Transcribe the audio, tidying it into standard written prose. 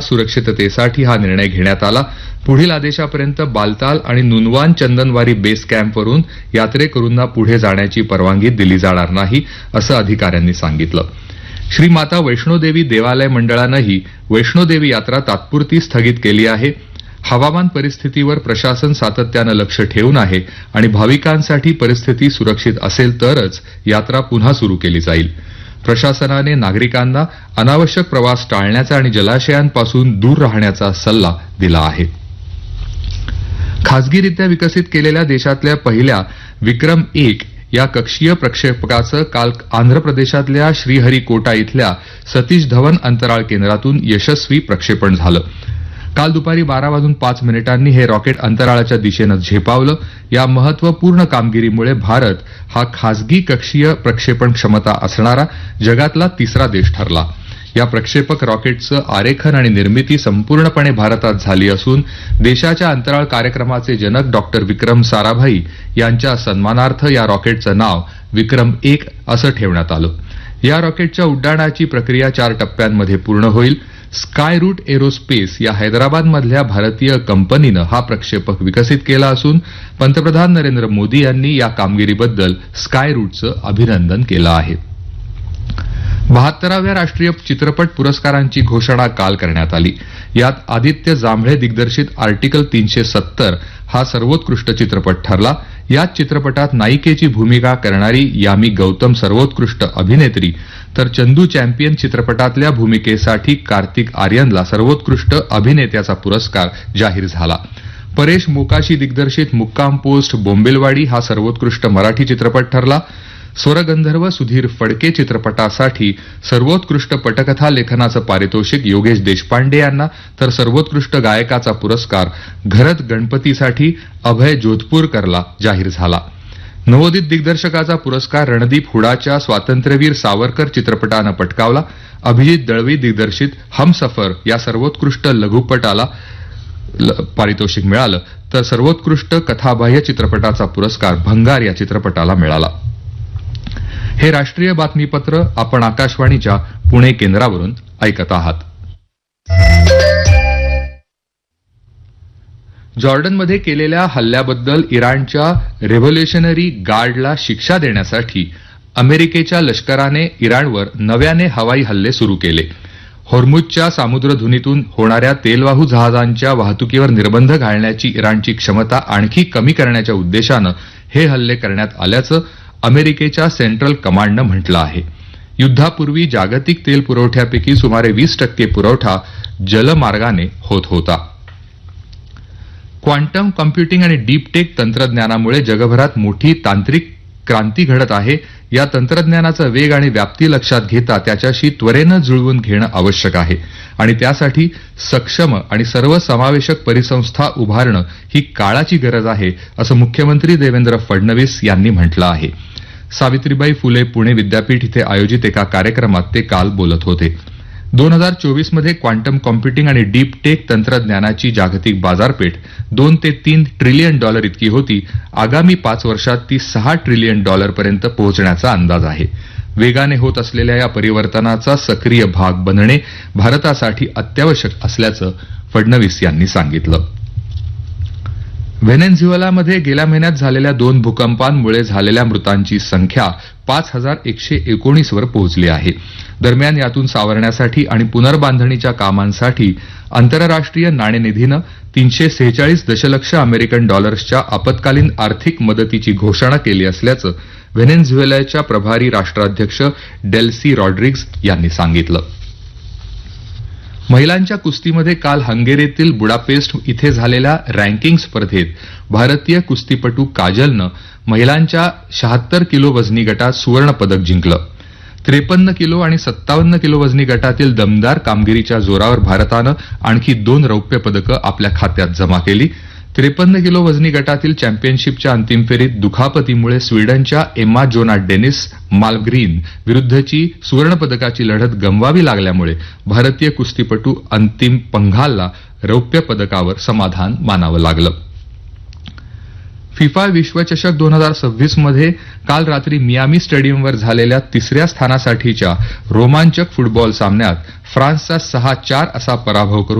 सुरक्षिततेसाठी हा निर्णय घेण्यात आला. पुढील आदेशापर्यंत बालताल आणि नुनवान चंदनवारी बेस कॅम्पवरून यात्रेकरूंना पुढे जाण्याची परवानगी दिली जाणार नाही, असं अधिकाऱ्यांनी सांगितलं. श्री माता वैष्णोदेवी देवालय मंडळानंही वैष्णोदेवी यात्रा तात्पुरती स्थगित केली आहे. हवामान परिस्थितीवर प्रशासन सातत्यानं लक्ष ठेवून आहे आणि भाविकांसाठी परिस्थिती सुरक्षित असेल तरच यात्रा पुन्हा सुरू केली जाईल. प्रशासनाने नागरिकांना अनावश्यक प्रवास टाळण्याचा आणि जलाशयांपासून दूर राहण्याचा सल्ला दिला आहे. खासगीरित्या विकसित केलेल्या देशातल्या पहिल्या विक्रम-1 या कक्षीय प्रक्षेपकाचं काल आंध्र प्रदेशातल्या श्रीहरिकोटा इथल्या सतीश धवन अंतराळ केंद्रातून यशस्वी प्रक्षेपण झालं. काल दुपारी 12:05 हे रॉकेट अंतराळाच्या दिशेनं झेपावलं. या महत्वपूर्ण कामगिरीमुळे भारत हा खासगी कक्षीय प्रक्षेपण क्षमता असणारा जगातला तिसरा देश ठरला. या प्रक्षेपक रॉकेटचं आरेखन आणि निर्मिती संपूर्णपणे भारतात झाली असून देशाच्या अंतराळ कार्यक्रमाचे जनक डॉक्टर विक्रम साराभाई यांच्या सन्मानार्थ या रॉकेटचं नाव विक्रम-1 असं ठेवण्यात आलं. या रॉकेटच्या उड्डाणाची प्रक्रिया 4 टप्प्यांमध्ये पूर्ण होईल. स्कायरूट एरोस्पेस या हैदराबादमधल्या भारतीय कंपनीनं हा प्रक्षेपक विकसित केला असून पंतप्रधान नरेंद्र मोदी यांनी या कामगिरीबद्दल स्कायरूटचं अभिनंदन केलं आहे. 72व्या राष्ट्रीय चित्रपट पुरस्कारांची घोषणा काल करण्यात आली. यात आदित्य जांभळे दिग्दर्शित आर्टिकल 370 हा सर्वोत्कृष्ट चित्रपट ठरला. याच चित्रपटात नायिकेची भूमिका करणारी यामी गौतम सर्वोत्कृष्ट अभिनेत्री तर चंदू चॅम्पियन चित्रपटातल्या भूमिकेसाठी कार्तिक आर्यनला सर्वोत्कृष्ट अभिनेत्याचा पुरस्कार जाहीर झाला. परेश मोकाशी दिग्दर्शित मुक्काम पोस्ट बोंबिलवाडी हा सर्वोत्कृष्ट मराठी चित्रपट ठरला. स्वरगंधर्व सुधीर फडके चित्रपटासाठी सर्वोत्कृष्ट पटकथा लेखनाचं पारितोषिक योगेश देशपांडे यांना तर सर्वोत्कृष्ट गायकाचा पुरस्कार घरत गणपतीसाठी अभय जोधपूरकरला जाहीर झाला. नवोदित दिग्दर्शकाचा पुरस्कार रणदीप हुडाच्या स्वातंत्र्यवीर सावरकर चित्रपटानं पटकावला. अभिजित दळवी दिग्दर्शित हमसफर या सर्वोत्कृष्ट लघुपटाला पारितोषिक मिळालं तर सर्वोत्कृष्ट कथाबाह्य चित्रपटाचा पुरस्कार भंगार या चित्रपटाला मिळाला. हे राष्ट्रीय बातमीपत्र आपण आकाशवाणीच्या पुणे केंद्रावरून ऐकत आहात. जॉर्डनमध्ये केलेल्या हल्ल्याबद्दल इराणच्या रेव्होल्युशनरी गार्डला शिक्षा देण्यासाठी अमेरिकेच्या लष्कराने इराणवर नव्याने हवाई हल्ले सुरू केले. होर्मुझच्या सामुद्रधुनीतून होणाऱ्या तेलवाहू जहाजांच्या वाहतुकीवर निर्बंध घालण्याची इराणची क्षमता आणखी कमी करण्याच्या उद्देशानं हे हल्ले करण्यात आल्याचं अमेरिकेच्या सेंट्रल कमांडनं म्हटलं आहे. युद्धापूर्वी जागतिक तेल पुरवठ्यापैकी सुमारे 20% पुरवठा जलमार्गाने होत होता. क्वांटम कॉम्प्युटिंग आणि डीप टेक तंत्रज्ञानामुळे जगभरात मोठी तांत्रिक क्रांती घडत आहे. या तंत्रज्ञानाचा वेग आणि व्याप्ती लक्षात घेता त्याच्याशी त्वरेनं जुळवून घेणं आवश्यक आहे आणि त्यासाठी सक्षम आणि सर्वसमावेशक परिसंस्था उभारणं ही काळाची गरज आहे, असं मुख्यमंत्री देवेंद्र फडणवीस यांनी म्हटलं आहे. सावित्रीबाई फुले पुणे विद्यापीठ इथे आयोजित एका कार्यक्रमात ते काल बोलत होते. 2024 मध्ये क्वांटम कॉम्प्युटिंग आणि डीप टेक तंत्रज्ञानाची जागतिक बाजारपेठ $2 ते $3 ट्रिलियन इतकी होती. आगामी 5 वर्षात ती $6 ट्रिलियन पर्यंत पोहोचण्याचा अंदाज आहे. वेगाने होत असलेल्या या परिवर्तनाचा सक्रिय भाग बनणे भारतासाठी अत्यावश्यक असल्याचं फडणवीस यांनी सांगितलं. व्हेनेझुएलामध्ये गेल्या महिन्यात झालेल्या 2 भूकंपांमुळे झालेल्या मृतांची संख्या 5,119 वर पोहोचली आहे. दरम्यान यातून सावरण्यासाठी आणि पुनर्बांधणीच्या कामांसाठी आंतरराष्ट्रीय नाणेनिधीनं $346 दशलक्ष अमेरिकन डॉलर्सच्या आपत्कालीन आर्थिक मदतीची घोषणा केली असल्याचं व्हेनेझुएलाच्या प्रभारी राष्ट्राध्यक्ष डेल्सी रॉड्रिग्ज यांनी सांगितलं. महिलांच्या कुस्तीमध्ये काल हंगेरीतील बुडापेस्ट इथे झालेल्या रँकिंग स्पर्धेत भारतीय कुस्तीपटू काजलनं महिलांच्या 76 किलो वजनी गटात सुवर्ण पदक जिंकलं. 53 किलो आणि 57 किलो वजनी गटातील दमदार कामगिरीच्या जोरावर भारतानं आणखी 2 रौप्य पदकं आपल्या खात्यात जमा केली. 53 किलो वजनी गटातील चॅम्पियनशिपच्या अंतिम फेरीत दुखापतीमुळे स्वीडनच्या एम्मा जोना डेनिस मालग्रीन विरुद्धची सुवर्णपदकाची लढत गमवावी लागल्यामुळे भारतीय कुस्तीपटू अंतिम पंघालला रौप्य पदकावर समाधान मानावं लागलं. फिफा विश्वचषक 2026 मध्ये काल रात्री मियामी स्टेडियमवर झालेल्या 3ऱ्या स्थानासाठीच्या रोमांचक फुटबॉल सामन्यात फ्रान्सचा 6-4 असा पराभव करून